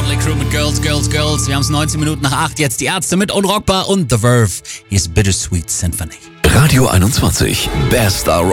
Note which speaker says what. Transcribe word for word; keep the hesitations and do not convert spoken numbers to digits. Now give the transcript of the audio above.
Speaker 1: Motley Crue mit Girls, Girls, Girls. Wir haben es neunzehn Minuten nach acht. Jetzt die Ärzte mit Unrockbar und The Verve. Hier ist Bittersweet Symphony.
Speaker 2: Radio einundzwanzig. Best Rock.